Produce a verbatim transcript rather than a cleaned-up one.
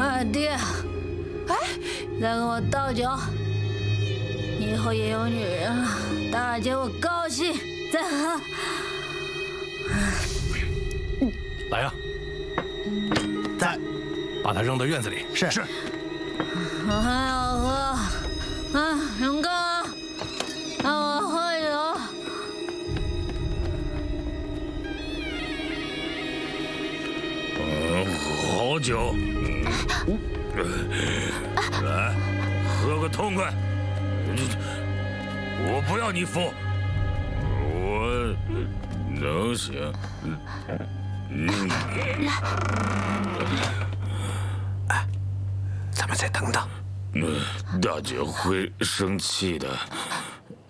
啊，爹， 哎， 再给我倒酒，以后也有女人了，大姐我高兴，再喝。 来呀！ 在， 把它扔到院子里。 是是。 我还要喝，啊，勇哥，让我喝酒。 嗯，好酒。来，喝个痛快。我不要你扶，我能行。嗯。 哎，咱们再等等。 嗯，大姐会生气的。